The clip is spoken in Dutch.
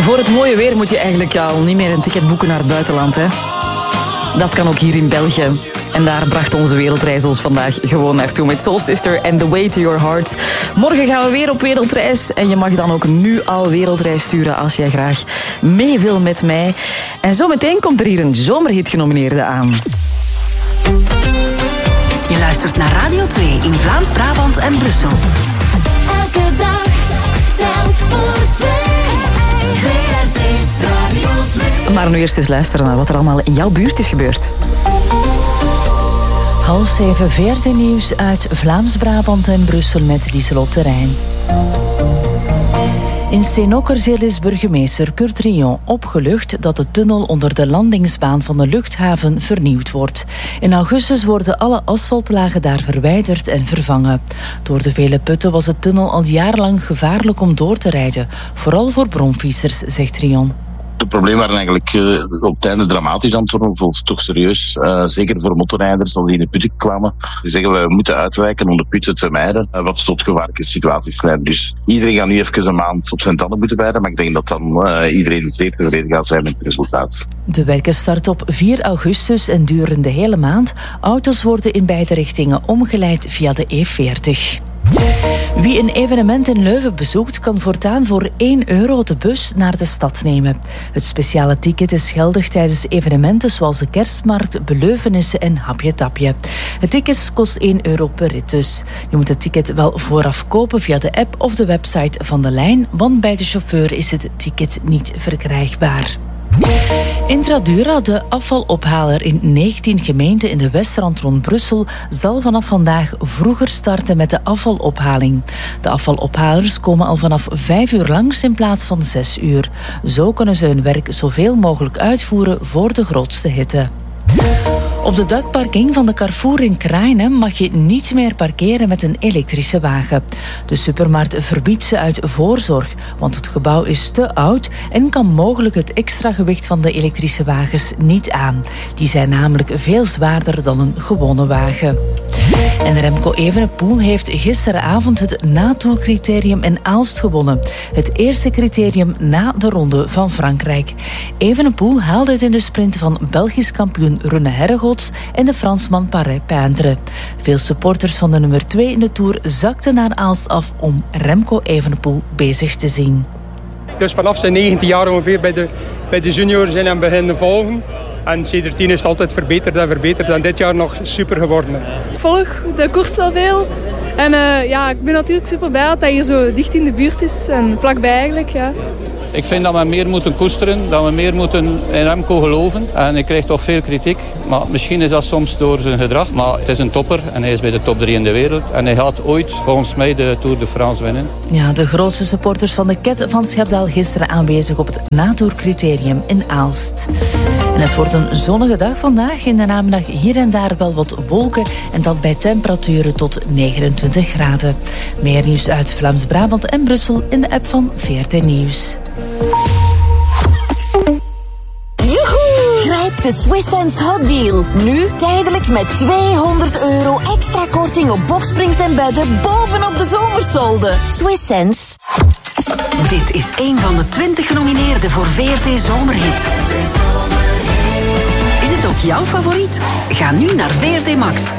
Voor het mooie weer moet je eigenlijk al niet meer een ticket boeken naar het buitenland, hè? Dat kan ook hier in België. En daar bracht onze wereldreis ons vandaag gewoon naartoe met Soul Sister and The Way to Your Heart. Morgen gaan we weer op wereldreis. En je mag dan ook nu al wereldreis sturen als jij graag mee wil met mij. En zometeen komt er hier een zomerhit genomineerde aan. Je luistert naar Radio 2 in Vlaams-Brabant en Brussel. Elke dag telt voor twee. VRT Radio 2. Maar nu eerst eens luisteren naar wat er allemaal in jouw buurt is gebeurd. 6:30 VRT-nieuws uit Vlaams-Brabant en Brussel met Lieselot Terrein. In Steenokkerzeel is burgemeester Kurt Rion opgelucht dat de tunnel onder de landingsbaan van de luchthaven vernieuwd wordt. In augustus worden alle asfaltlagen daar verwijderd en vervangen. Door de vele putten was de tunnel al jarenlang gevaarlijk om door te rijden. Vooral voor bromfietsers, zegt Rion. De problemen waren eigenlijk op het einde dramatisch aan het worden, voelt toch serieus. Zeker voor motorrijders als die in de putten kwamen. Die zeggen we moeten uitwijken om de putten te mijden, wat tot gevaarlijke situaties leidt. Dus iedereen gaat nu even een maand op zijn tanden moeten bijten, maar ik denk dat dan iedereen zeer tevreden gaat zijn met het resultaat. De werken starten op 4 augustus en duren de hele maand. Auto's worden in beide richtingen omgeleid via de E40. Wie een evenement in Leuven bezoekt, kan voortaan voor €1 de bus naar de stad nemen. Het speciale ticket is geldig tijdens evenementen zoals de kerstmarkt, beleuvenissen en hapje tapje. Het ticket kost €1 per rit dus. Je moet het ticket wel vooraf kopen via de app of de website van de lijn, want bij de chauffeur is het ticket niet verkrijgbaar. Intradura, de afvalophaler in 19 gemeenten in de Westrand rond Brussel, zal vanaf vandaag vroeger starten met de afvalophaling. De afvalophalers komen al vanaf 5 uur langs in plaats van 6 uur. Zo kunnen ze hun werk zoveel mogelijk uitvoeren voor de grootste hitte. Op de dakparking van de Carrefour in Krainen mag je niet meer parkeren met een elektrische wagen. De supermarkt verbiedt ze uit voorzorg, want het gebouw is te oud en kan mogelijk het extra gewicht van de elektrische wagens niet aan. Die zijn namelijk veel zwaarder dan een gewone wagen. En Remco Evenepoel heeft gisteravond het NATOUR-criterium in Aalst gewonnen. Het eerste criterium na de Ronde van Frankrijk. Evenepoel haalde het in de sprint van Belgisch kampioen Rune Herregots en de Fransman Paré-Peintre. Veel supporters van de nummer 2 in de Tour zakten naar Aalst af om Remco Evenepoel bezig te zien. Dus vanaf zijn 19 jaar ongeveer bij de juniors zijn hem beginnen volgen. En sindsdien is het altijd verbeterd en verbeterd. En dit jaar nog super geworden. Ik volg de koers wel veel. En ik ben natuurlijk super blij dat hij hier zo dicht in de buurt is. En vlakbij eigenlijk, ja. Ik vind dat we meer moeten koesteren, dat we meer moeten in Remco geloven. En ik krijg toch veel kritiek. Maar misschien is dat soms door zijn gedrag. Maar het is een topper en hij is bij de top 3 in de wereld. En hij gaat ooit, volgens mij, de Tour de France winnen. Ja, de grootste supporters van de Ket van Schepdaal gisteren aanwezig op het NATOUR-criterium in Aalst. En het wordt een zonnige dag vandaag. In de namiddag hier en daar wel wat wolken. En dat bij temperaturen tot 29 graden. Meer nieuws uit Vlaams-Brabant en Brussel in de app van VRT Nieuws. Joehoe! Grijp de Swiss Sense Hot Deal. Nu tijdelijk met €200 extra korting op boksprings en bedden bovenop de zomersolde. Swiss Sense. Dit is een van de 20 genomineerden voor VRT Zomerhit. Is het ook jouw favoriet? Ga nu naar VRT Max